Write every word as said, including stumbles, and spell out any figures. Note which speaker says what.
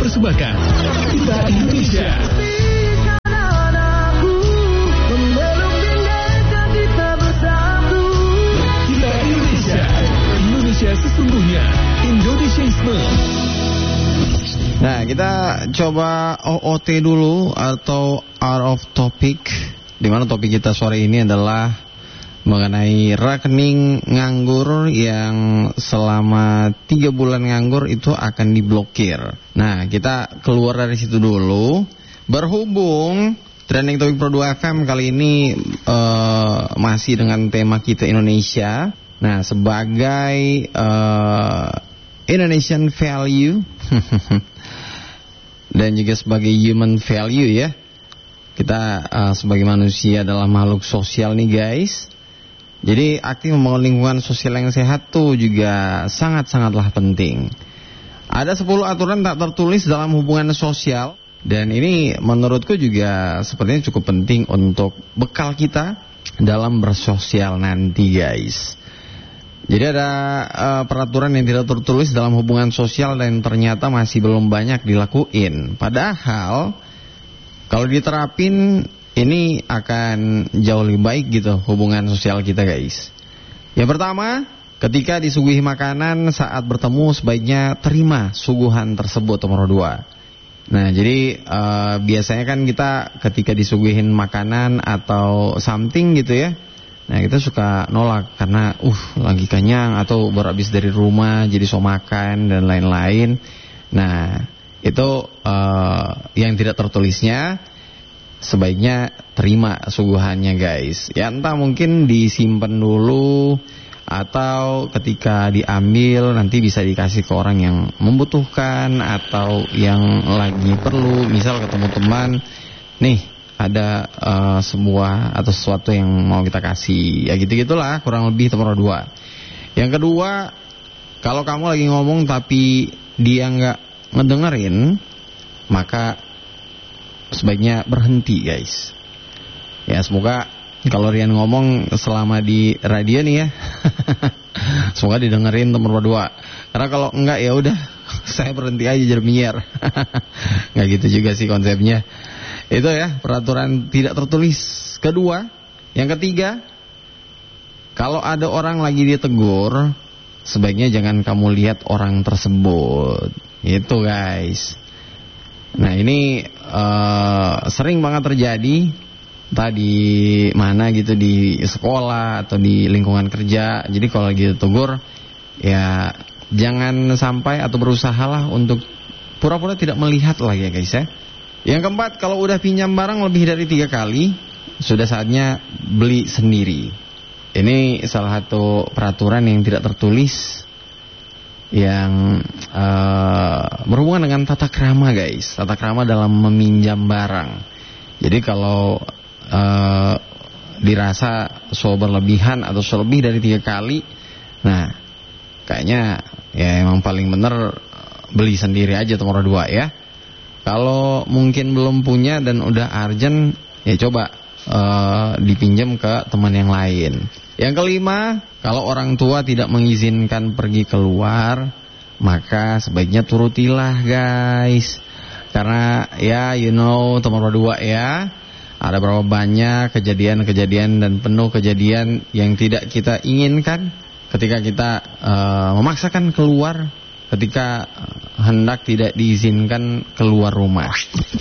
Speaker 1: persembahkan Kita Indonesia. Kita Indonesia, Indonesia sesungguhnya, Indonesiaisme.
Speaker 2: Nah, kita coba O O T dulu atau out of topic, di mana topik kita sore ini adalah mengenai rekening nganggur yang selama tiga bulan nganggur itu akan diblokir. Nah, kita keluar dari situ dulu. Berhubung Trending Topic Pro dua F M kali ini uh, masih dengan tema Kita Indonesia. Nah, sebagai uh, Indonesian value dan juga sebagai human value ya, kita uh, sebagai manusia adalah makhluk sosial nih guys. Jadi aktif membangun lingkungan sosial yang sehat tuh juga sangat-sangatlah penting. Ada sepuluh aturan tak tertulis dalam hubungan sosial, dan ini menurutku juga sepertinya cukup penting untuk bekal kita dalam bersosial nanti guys. Jadi ada uh, peraturan yang tidak tertulis dalam hubungan sosial dan ternyata masih belum banyak dilakuin. Padahal kalau diterapin ini akan jauh lebih baik gitu hubungan sosial kita guys. Yang pertama, ketika disuguhi makanan saat bertemu sebaiknya terima suguhan tersebut. Nomor dua. Nah jadi uh, biasanya kan kita ketika disuguhin makanan atau something gitu ya, nah kita suka nolak karena uh lagi kenyang atau baru habis dari rumah jadi so makan dan lain-lain. Nah itu uh, yang tidak tertulisnya, sebaiknya terima suguhannya guys. Ya entah mungkin disimpan dulu atau ketika diambil nanti bisa dikasih ke orang yang membutuhkan atau yang lagi perlu. Misal ketemu teman, nih ada uh, sebuah atau sesuatu yang mau kita kasih. Ya gitu-gitulah kurang lebih nomor dua. Yang kedua, kalau kamu lagi ngomong tapi dia nggak ngedengerin, maka sebaiknya berhenti guys. Ya semoga kalau Rian ngomong selama di radio nih ya semoga didengerin nomor dua. Karena kalau enggak ya udah saya berhenti aja jadi penyiar. Nggak gitu juga sih konsepnya. Itu ya peraturan tidak tertulis. Kedua, yang ketiga, kalau ada orang lagi ditegur, sebaiknya jangan kamu lihat orang tersebut. Itu guys. Nah ini uh, sering banget terjadi, entah di mana gitu, di sekolah atau di lingkungan kerja. Jadi kalau lagi ditegur, ya jangan sampai atau berusahalah untuk pura-pura tidak melihat lah ya guys ya. Yang keempat, kalau udah pinjam barang lebih dari tiga kali, sudah saatnya beli sendiri. Ini salah satu peraturan yang tidak tertulis yang uh, berhubungan dengan tata krama guys. Tata krama dalam meminjam barang. Jadi kalau uh, dirasa so berlebihan atau so lebih dari tiga kali, nah kayaknya ya emang paling bener beli sendiri aja nomor dua ya. Kalau mungkin belum punya dan udah urgent, ya coba uh, dipinjam ke teman yang lain. Yang kelima, kalau orang tua tidak mengizinkan pergi keluar, maka sebaiknya turutilah guys. Karena ya you know nomor dua ya, ada berapa banyak kejadian-kejadian dan penuh kejadian yang tidak kita inginkan ketika kita uh, memaksakan keluar, ketika hendak tidak diizinkan keluar rumah.